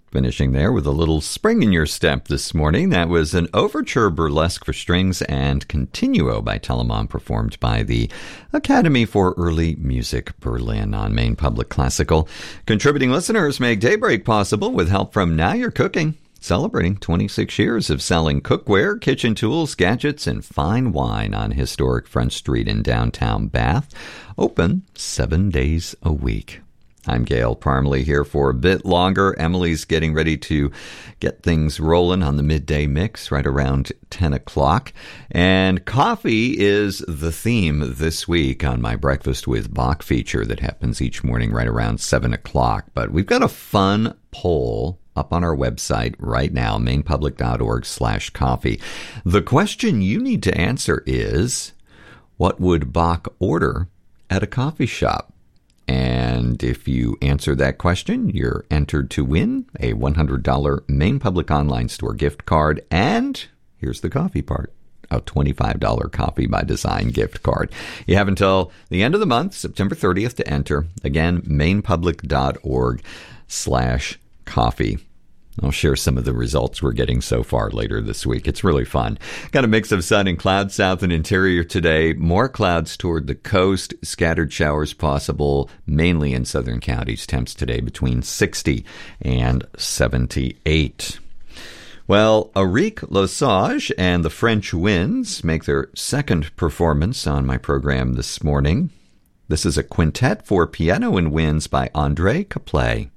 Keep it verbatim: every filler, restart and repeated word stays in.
Finishing there with a little spring in your step this morning. That was an overture burlesque for strings and Continuo by Telemann, performed by the Academy for Early Music Berlin on Maine Public Classical. Contributing listeners make Daybreak possible with help from Now You're Cooking, celebrating twenty-six years of selling cookware, kitchen tools, gadgets, and fine wine on historic Front Street in downtown Bath. Open seven days a week. I'm Gail Parmalee here for a bit longer. Emily's getting ready to get things rolling on the midday mix right around ten o'clock. And coffee is the theme this week on my Breakfast with Bach feature that happens each morning right around seven o'clock. But we've got a fun poll up on our website right now, mainepublic.org slash coffee. The question you need to answer is, what would Bach order at a coffee shop? And if you answer that question, you're entered to win a one hundred dollars Maine Public Online Store gift card. And here's the coffee part, a twenty-five dollars Coffee by Design gift card. You have until the end of the month, September thirtieth, to enter. Again, mainepublic.org slash coffee. I'll share some of the results we're getting so far later this week. It's really fun. Got a mix of sun and clouds south and interior today. More clouds toward the coast. Scattered showers possible, mainly in southern counties. Temps today between sixty and seventy-eight. Well, Auric Lesage and the French Winds make their second performance on my program this morning. This is a quintet for piano and winds by André Caplet.